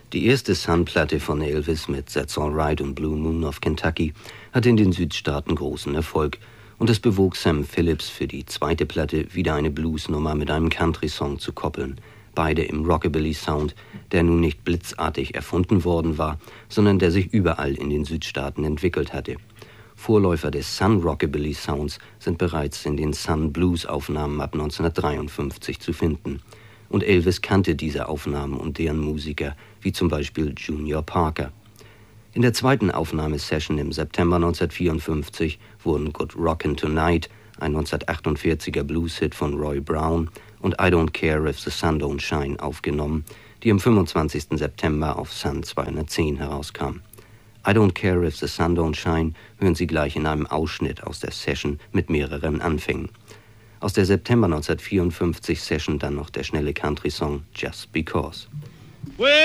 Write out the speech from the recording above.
Die erste Sun-Platte von Elvis mit That's Alright und Blue Moon of Kentucky hatte in den Südstaaten großen Erfolg und es bewog Sam Phillips für die zweite Platte wieder eine Bluesnummer mit einem Country-Song zu koppeln, beide im Rockabilly-Sound, der nun nicht blitzartig erfunden worden war, sondern der sich überall in den Südstaaten entwickelt hatte. Vorläufer des Sun-Rockabilly-Sounds sind bereits in den Sun-Blues-Aufnahmen ab 1953 zu finden. Und Elvis kannte diese Aufnahmen und deren Musiker, wie zum Beispiel Junior Parker. In der zweiten Aufnahmesession im September 1954 wurden Good Rockin' Tonight, ein 1948er Blues-Hit von Roy Brown, und I Don't Care If the Sun Don't Shine aufgenommen, die am 25. September auf Sun 210 herauskam. I Don't Care If the Sun Don't Shine hören Sie gleich in einem Ausschnitt aus der Session mit mehreren Anfängen. Aus der September 1954 Session dann noch der schnelle Country-Song Just Because. Well,